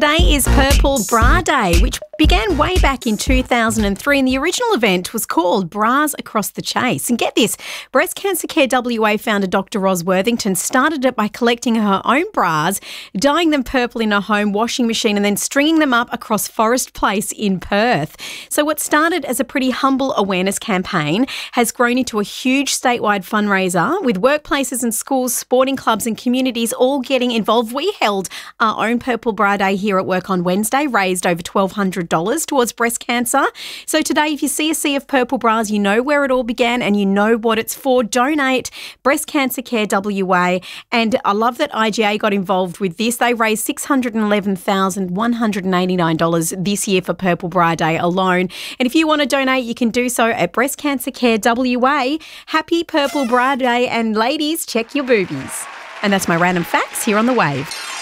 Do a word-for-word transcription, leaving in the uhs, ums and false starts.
Today is Purple Bra Day, which began way back in two thousand three, and the original event was called Bras Across the Chase. And get this, Breast Cancer Care W A founder Doctor Ros Worthington started it by collecting her own bras, dyeing them purple in a home washing machine and then stringing them up across Forest Place in Perth. So what started as a pretty humble awareness campaign has grown into a huge statewide fundraiser with workplaces and schools, sporting clubs and communities all getting involved. We held our own Purple Bra Day here at work on Wednesday, raised over twelve hundred dollars towards breast cancer. So today, if you see a sea of purple bras, you know where it all began and you know what it's for. Donate Breast Cancer Care W A. And I love that I G A got involved with this. They raised six hundred eleven thousand one hundred eighty-nine dollars this year for Purple Bra Day alone. And if you want to donate, you can do so at Breast Cancer Care W A. Happy Purple Bra Day, and ladies, check your boobies. And that's my random facts here on The Wave.